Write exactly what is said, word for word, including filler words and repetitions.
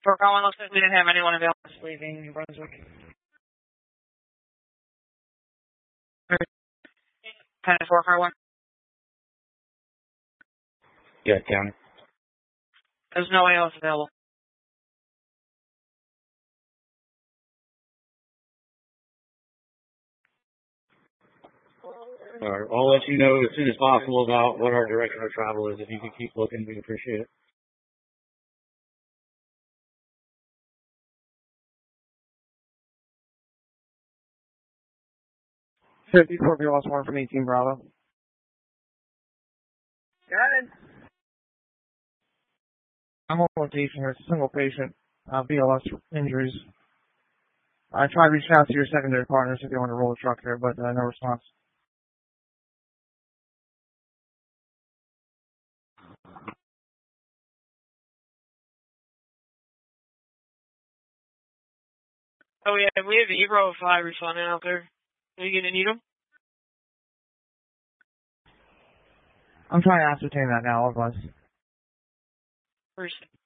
For Colin, looks like we didn't have anyone available leaving New Brunswick. ten four five one. Yeah, county. There's no one else available. All right, I'll let you know as soon as possible about what our direction of travel is. If you could keep looking, we'd appreciate it. fifty-four B L S one from eighteen Bravo. Got it. I'm on location here. It's a single patient, uh, B L S injuries. I tried reaching out to your secondary partners if they want to roll the truck here, but uh, no response. Oh yeah, we have Ebro five responding out there. Are you gonna need them? I'm trying to ascertain that now, otherwise. First.